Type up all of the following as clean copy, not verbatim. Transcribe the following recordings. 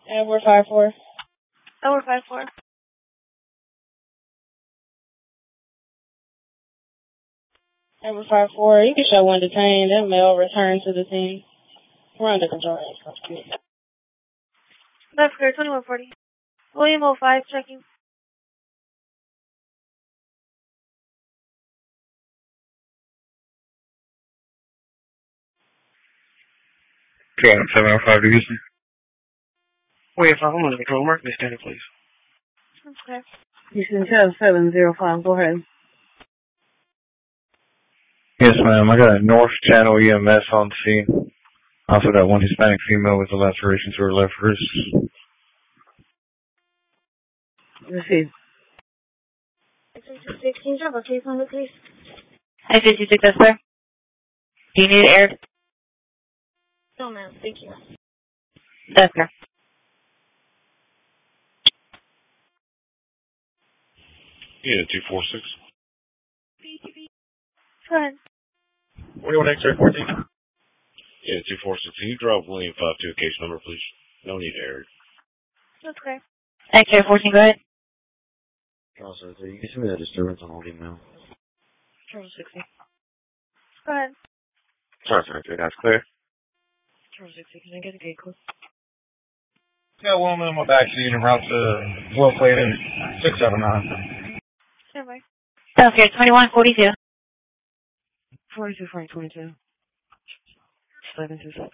And we're 5-4. Oh, we're 5-4. And we're 5-4. You can show one detained and male return to the scene. We're under control. That's clear, 2140. William 05, checking. Okay, 705 to Houston. Wait, if I'm on the control, mark this standard, please. Okay. Houston 705, go ahead. Yes, ma'am. I got a North Channel EMS on scene. Also got one Hispanic female with a laceration to her left wrist. Receive. 666, can you drop a case number, please? I 56, that's clear. Do you need it aired? No, ma'am. Thank you. That's clear. Yeah, 246. Go ahead. What do you want, X-ray 14? Yeah, 246. Can you drop William 5 to a case number, please? No need to air it. That's clear. X-ray 14, go ahead. Charles, you can send me that disturbance on old email. Charles 60. Go ahead. Charles, that's clear. Charles 60, can I get a gate code? Got one on my back seat and route to Will Clayton 679. Stand by. That's clear, 2142. 42, Frank 22. 727.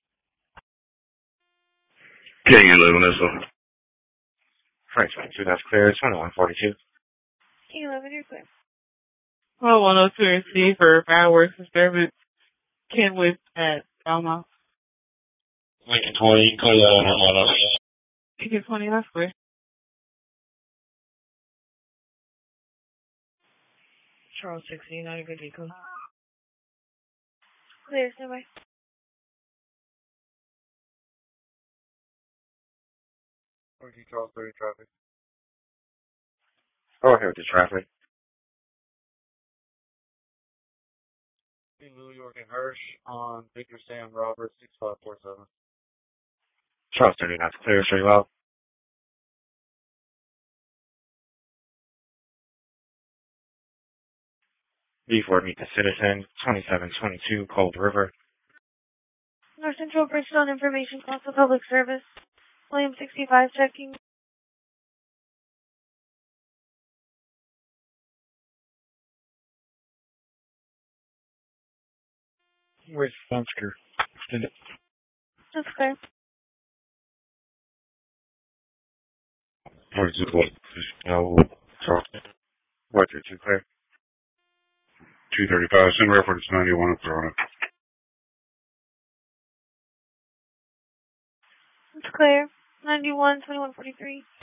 Okay, you live in this one. Frank 22, that's clear. 2142. K11, you're clear. Well, 102 and C for fireworks disturbance. Kenwood at Belmont. Lincoln 20, you can clear that on that. Ticket 20, that's clear. Charles 60, not a good gate code. Clear, stand by. Charles 30 traffic. Go ahead with the traffic. New York and Hirsch on Victor Sam Roberts 6547. Charles 30, that's clear, straight well. Before meet the citizen, 2722 Cold River. North Central Bridgestone Information Call for Public Service. William 65, checking. Where's Funsker? Extend it. That's clear. 42 Cold. No, Charles. What, 2 clear? 235, send reference 91 up there on it. It's clear. 91, 2143.